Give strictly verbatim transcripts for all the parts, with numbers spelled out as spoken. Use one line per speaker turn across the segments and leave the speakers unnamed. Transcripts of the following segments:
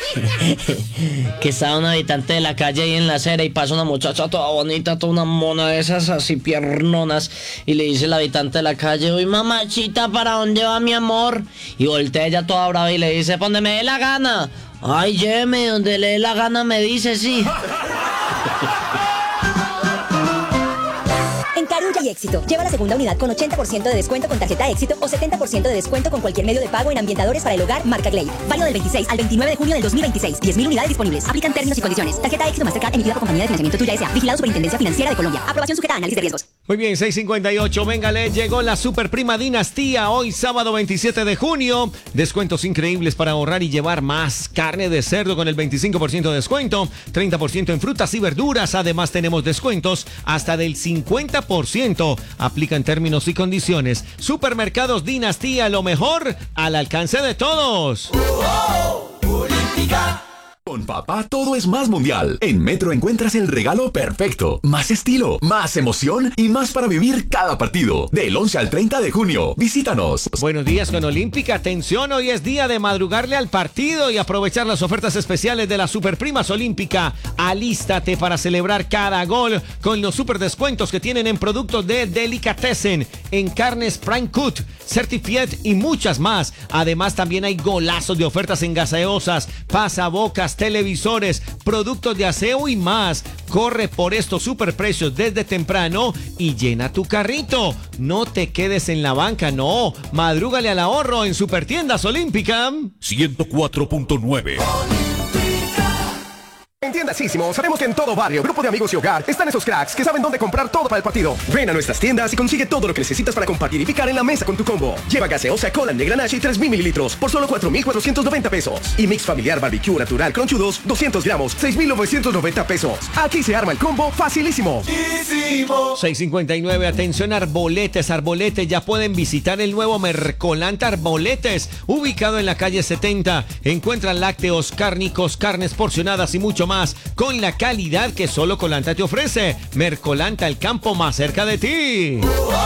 que estaba un habitante de la calle ahí en la acera y pasa una muchacha toda bonita, toda una mona de esas así piernonas, y le dice el habitante de la calle: uy, mamachita, ¿para dónde va mi amor? Y voltea ella toda brava y le dice: ¿pa' donde me dé la gana? Ay, lléveme, donde le dé la gana me dice, sí.
En Carulla y Éxito, lleva la segunda unidad con ochenta por ciento de descuento con tarjeta Éxito o setenta por ciento de descuento con cualquier medio de pago en ambientadores para el hogar marca Glade. Válido del veintiséis al veintinueve de junio del dos mil veintiséis. diez mil unidades disponibles. Aplican términos y condiciones. Tarjeta Éxito Mastercard emitida por Compañía de Financiamiento Tuya S A. Vigilado Superintendencia Financiera de Colombia. Aprobación sujeta a análisis de riesgos.
Muy bien, seis cincuenta y ocho. Véngale, llegó la super prima dinastía. Hoy sábado veintisiete de junio. Descuentos increíbles para ahorrar y llevar más. Carne de cerdo con el veinticinco por ciento de descuento. treinta por ciento en frutas y verduras. Además tenemos descuentos hasta del cincuenta por ciento. Aplican términos y condiciones. Supermercados Dinastía, lo mejor al alcance de todos.
Con papá todo es más mundial. En Metro encuentras el regalo perfecto. Más estilo, más emoción y más para vivir cada partido. Del once al treinta de junio. Visítanos.
Buenos días con Olímpica. Atención, hoy es día de madrugarle al partido y aprovechar las ofertas especiales de las Superprimas Olímpica. Alístate para celebrar cada gol con los super descuentos que tienen en productos de Delicatessen, en carnes Prime Cut, Certified y muchas más. Además también hay golazos de ofertas en gaseosas, pasabocas, televisores, productos de aseo y más. Corre por estos superprecios desde temprano y llena tu carrito. No te quedes en la banca, no. Madrúgale al ahorro en Supertiendas Olímpica.
ciento cuatro punto nueve.
En Tiendas Ísimo sabemos que en todo barrio, grupo de amigos y hogar están esos cracks que saben dónde comprar todo para el partido. Ven a nuestras tiendas y consigue todo lo que necesitas para compartir y picar en la mesa con tu combo. Lleva gaseosa Cola Negra Nash y tres mil mililitros por solo cuatro mil cuatrocientos noventa pesos. Y mix familiar barbecue natural cronchudos doscientos gramos, seis mil novecientos noventa pesos. Aquí se arma el combo facilísimo.
seis cincuenta y nueve, atención Arboletes, Arboletes, ya pueden visitar el nuevo Mercolanta Arboletes, ubicado en la calle setenta. Encuentran lácteos, cárnicos, carnes porcionadas y mucho más, con la calidad que solo Colanta te ofrece. Mercolanta, el campo más cerca de ti.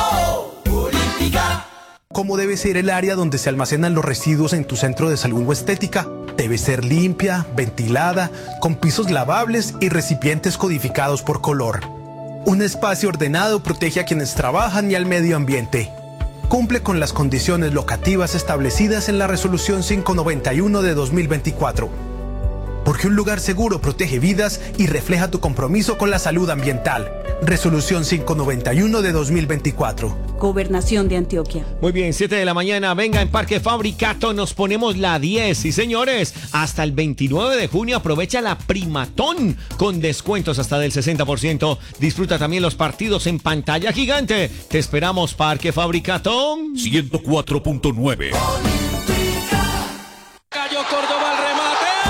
¿Cómo debe ser el área donde se almacenan los residuos en tu centro de salud o estética? Debe ser limpia, ventilada, con pisos lavables y recipientes codificados por color. Un espacio ordenado protege a quienes trabajan y al medio ambiente. Cumple con las condiciones locativas establecidas en la Resolución quinientos noventa y uno de dos mil veinticuatro. Porque un lugar seguro protege vidas y refleja tu compromiso con la salud ambiental. Resolución quinientos noventa y uno de dos mil veinticuatro.
Gobernación de Antioquia.
Muy bien, siete de la mañana, venga en Parque Fabricato, nos ponemos la diez. Y señores, hasta el veintinueve de junio aprovecha la Primatón con descuentos hasta del sesenta por ciento. Disfruta también los partidos en pantalla gigante. Te esperamos, Parque Fabricato.
ciento cuatro punto nueve.
Cayó Córdoba al remate.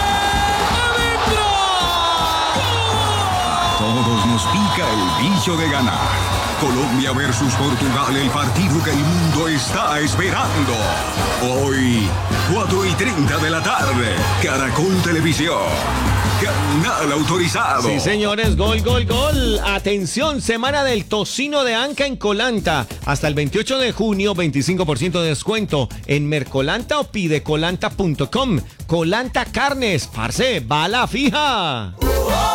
Todos nos pica el bicho de ganar. Colombia versus Portugal, el partido que el mundo está esperando. Hoy, cuatro y treinta de la tarde, Caracol Televisión. Canal autorizado.
Sí, señores, gol, gol, gol. Atención, semana del tocino de Anca en Colanta. Hasta el veintiocho de junio, veinticinco por ciento de descuento en Mercolanta o pidecolanta punto com. Colanta Carnes, parce, bala fija.